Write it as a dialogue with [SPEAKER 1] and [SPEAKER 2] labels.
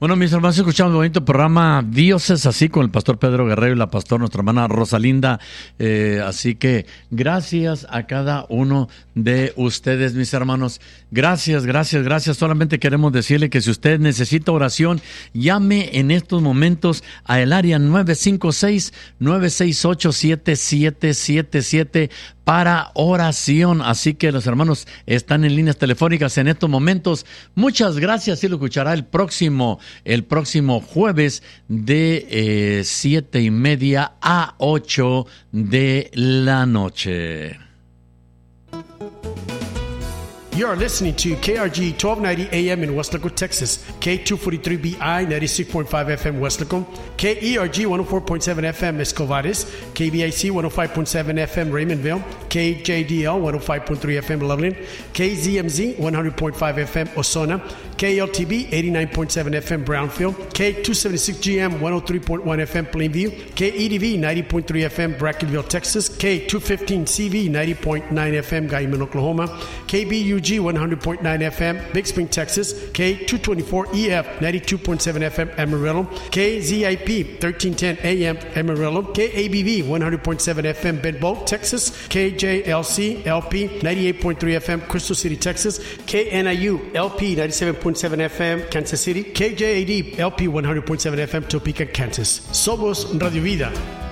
[SPEAKER 1] Bueno, mis hermanos, escuchamos un bonito programa Dios es así con el pastor Pedro Guerrero y la pastor, nuestra hermana Rosalinda. Así que gracias a cada uno de ustedes, mis hermanos. Gracias. Solamente queremos decirle que si usted necesita oración, llame en estos momentos a el área 956-968-7777 para oración. Así que los hermanos están en líneas telefónicas en estos momentos. Muchas gracias y lo escuchará el próximo jueves de 7:30 a 8 de la noche.
[SPEAKER 2] You are listening to KRG 1290 AM in Westlaco, Texas, K243BI 96.5 FM Westlaco, KERG 104.7 FM Escovares, KBIC 105.7 FM Raymondville, KJDL 105.3 FM Loveland, KZMZ 100.5 FM Osona, KLTB 89.7 FM Brownfield, K276GM 103.1 FM Plainview, KEDV 90.3 FM Brackenville, Texas, K215CV 90.9 FM Guyman, Oklahoma, KBUG 100.9 FM Big Spring, Texas, K224EF 92.7 FM Amarillo, KZIP 1310 AM Amarillo, KABV 100.7 FM Bedbolt, Texas, KJLC LP 98.3 FM Crystal City, Texas, KNIU LP 97.7 FM Kansas City, KJAD LP 100.7 FM Topeka, Kansas. Somos Radio Vida.